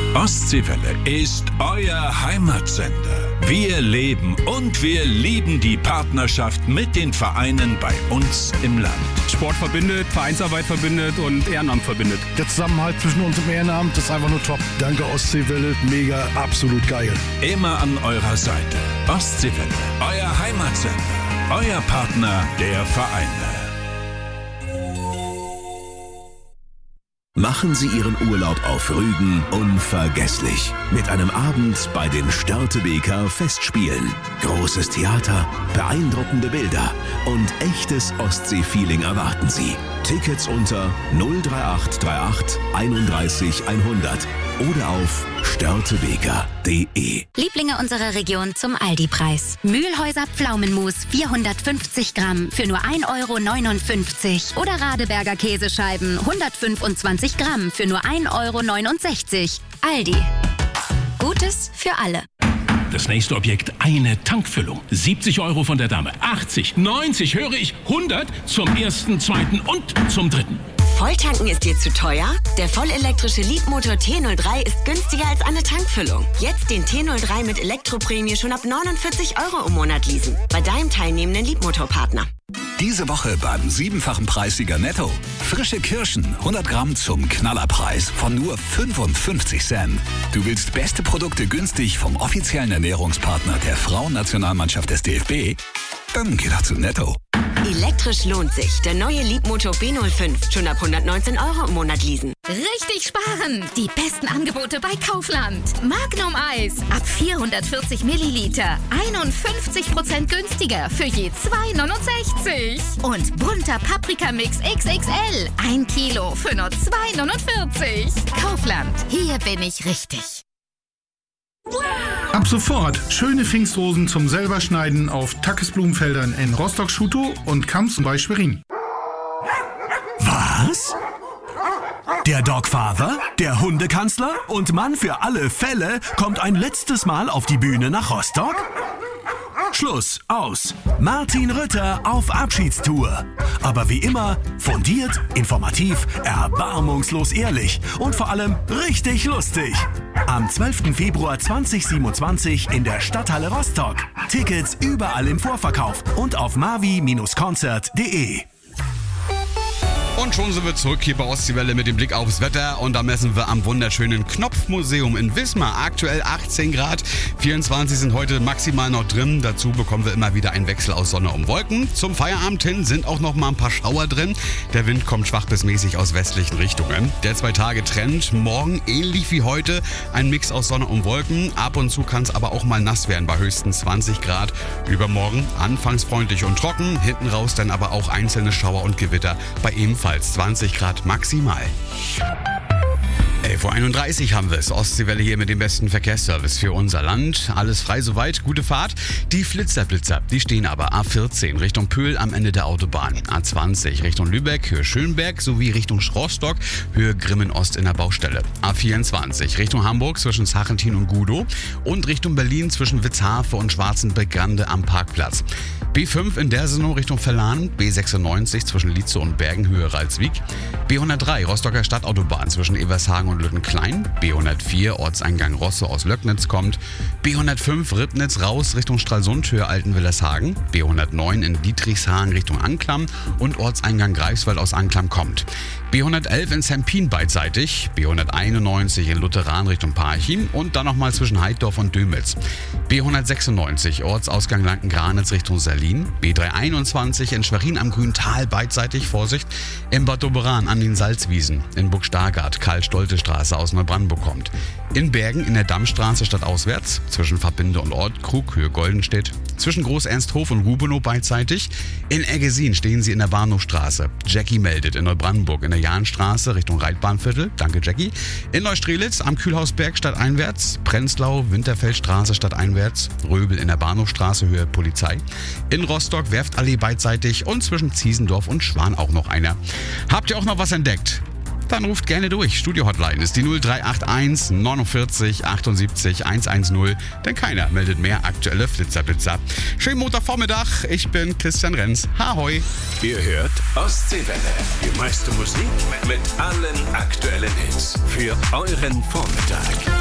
Ostseewelle ist euer Heimatsender. Wir leben und wir lieben die Partnerschaft mit den Vereinen bei uns im Land. Sport verbindet, Vereinsarbeit verbindet und Ehrenamt verbindet. Der Zusammenhalt zwischen uns im Ehrenamt ist einfach nur top. Danke Ostseewelle, mega, absolut geil. Immer an eurer Seite. Ostseewelle, euer Heimatsender. Euer Partner der Vereine. Machen Sie Ihren Urlaub auf Rügen unvergesslich. Mit einem Abend bei den Störtebeker Festspielen. Großes Theater, beeindruckende Bilder und echtes Ostsee-Feeling erwarten Sie. Tickets unter 03838 31 100 oder auf störtebeker.de. Lieblinge unserer Region zum Aldi-Preis. Mühlhäuser Pflaumenmus 450 Gramm für nur 1,59 € oder Radeberger Käsescheiben 125 Gramm für nur 1,69 €. Aldi. Gutes für alle. Das nächste Objekt, eine Tankfüllung. 70 € von der Dame. 80, 90, höre ich, 100 zum ersten, zweiten und zum dritten. Volltanken ist dir zu teuer? Der vollelektrische Leadmotor T03 ist günstiger als eine Tankfüllung. Jetzt den T03 mit Elektroprämie schon ab 49 € im Monat leasen. Bei deinem teilnehmenden Leadmotorpartner. Diese Woche beim 7-fachen Preissieger Netto. Frische Kirschen, 100 Gramm zum Knallerpreis von nur 55 Cent. Du willst beste Produkte günstig vom offiziellen Ernährungspartner der Frauennationalmannschaft des DFB? Dann geh doch zu Netto. Elektrisch lohnt sich. Der neue Leadmotor B05. Schon ab 119 € im Monat leasen. Richtig sparen! Die besten Angebote bei Kaufland. Magnum Eis ab 440 Milliliter. 51% günstiger für je 2,69 €. Und bunter Paprikamix XXL. 1 Kilo für nur 2,49 €. Kaufland. Hier bin ich richtig. Ab sofort schöne Pfingstrosen zum selberschneiden auf Tackes Blumenfeldern in Rostock-Schutow und Kamps bei Schwerin. Was? Der Dogfather, der Hundekanzler und Mann für alle Fälle kommt ein letztes Mal auf die Bühne nach Rostock? Schluss, aus. Martin Rütter auf Abschiedstour. Aber wie immer, fundiert, informativ, erbarmungslos ehrlich und vor allem richtig lustig. Am 12. Februar 2027 in der Stadthalle Rostock. Tickets überall im Vorverkauf und auf mavi-konzert.de. Und schon sind wir zurück hier bei Ostseewelle mit dem Blick aufs Wetter. Und da messen wir am wunderschönen Knopfmuseum in Wismar. Aktuell 18 Grad, 24 sind heute maximal noch drin. Dazu bekommen wir immer wieder einen Wechsel aus Sonne und Wolken. Zum Feierabend hin sind auch noch mal ein paar Schauer drin. Der Wind kommt schwach bis mäßig aus westlichen Richtungen. Der 2-Tage-Trend, morgen ähnlich wie heute, ein Mix aus Sonne und Wolken. Ab und zu kann es aber auch mal nass werden bei höchstens 20 Grad. Übermorgen anfangs freundlich und trocken, hinten raus dann aber auch einzelne Schauer und Gewitter bei ebenfalls 20 Grad maximal. 11:31 Uhr haben wir es. Ostseewelle hier mit dem besten Verkehrsservice für unser Land. Alles frei soweit, gute Fahrt. Die Flitzerblitzer, die stehen aber A14 Richtung Pöhl am Ende der Autobahn. A20 Richtung Lübeck, Höhe Schönberg sowie Richtung Rostock, Höhe Grimmen-Ost in der Baustelle. A24 Richtung Hamburg zwischen Sachentin und Gudow und Richtung Berlin zwischen Witzhafe und Schwarzenberg-Grande am Parkplatz. B5 in Dersenow Richtung Verlan, B96 zwischen Lietze und Bergen, Höhe Ralswiek. B103 Rostocker Stadtautobahn zwischen Evershagen und Lüttenklein. B104 Ortseingang Rosse aus Löcknitz kommt. B105 Ribnitz raus Richtung Stralsund, Höhe Altenwillershagen. B109 in Dietrichshagen Richtung Anklam und Ortseingang Greifswald aus Anklam kommt. B111 in Sempin beidseitig. B191 in Lutheran Richtung Parchim und dann nochmal zwischen Heiddorf und Dömitz. B196 Ortsausgang Lanken-Granitz Richtung Salin. B321 in Schwerin am Grüntal beidseitig, Vorsicht. In Bad Doberan an den Salzwiesen. In Burg-Stargard Karl-Stolte-Straße aus Neubrandenburg kommt. In Bergen in der Dammstraße stadtauswärts zwischen Verbinde und Ortkrug, Höhe Goldenstedt. Zwischen Groß-Ernsthof und Rubenow beidseitig. In Eggesin stehen sie in der Bahnhofstraße. Jackie meldet in Neubrandenburg in der Jahnstraße Richtung Reitbahnviertel. Danke, Jackie. In Neustrelitz am Kühlhausberg stadteinwärts. Prenzlau, Winterfeldstraße stadteinwärts. Röbel in der Bahnhofstraße, Höhe Polizei. In Rostock, Werftallee beidseitig und zwischen Ziesendorf und Schwan auch noch einer. Habt ihr auch noch was entdeckt? Dann ruft gerne durch. Studio-Hotline ist die 0381 49 78 110, denn keiner meldet mehr aktuelle Flitzerblitzer. Schönen Montagvormittag, ich bin Christian Renz. Ahoi! Ihr hört Ostseewelle, die meiste Musik mit allen aktuellen Hits für euren Vormittag.